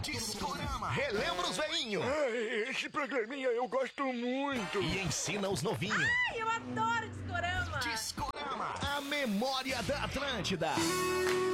Discorama. Relembra os veinhos. Esse programinha eu gosto muito. E ensina os novinhos. Ai, eu adoro Discorama. Discorama. A memória da Atlântida.